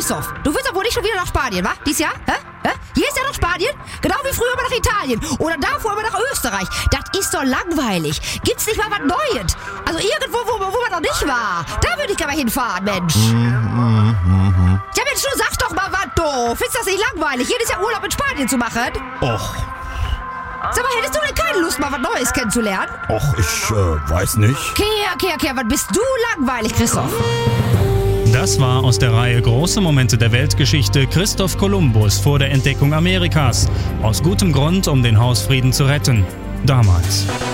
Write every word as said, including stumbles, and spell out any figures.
Christoph, du willst doch wohl nicht schon wieder nach Spanien, wa? Dies Jahr? Hä? Hä? Hier ist ja noch Spanien. Genau wie früher immer nach Italien. Oder davor immer nach Österreich. Das ist doch langweilig. Gibt's nicht mal was Neues? Also irgendwo, wo, wo man noch nicht war. Da würde ich gerne mal hinfahren, Mensch. Ja, Mensch, du sag doch mal was, du. Findest du das nicht langweilig, jedes Jahr Urlaub in Spanien zu machen? Och, Sag mal, hättest du denn keine Lust, mal was Neues kennenzulernen? och, ich äh, weiß nicht. Kehr, kehr, kehr, was bist du langweilig, Christoph? Das war aus der Reihe Große Momente der Weltgeschichte Christoph Kolumbus vor der Entdeckung Amerikas. Aus gutem Grund, um den Hausfrieden zu retten. Damals.